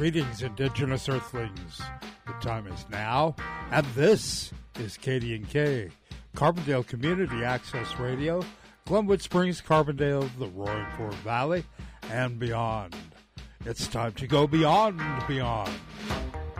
Greetings, Indigenous Earthlings. The time is now, and this is KD&K, Carbondale Community Access Radio, Glenwood Springs, Carbondale, the Roaring Fork Valley, and beyond. It's time to go beyond.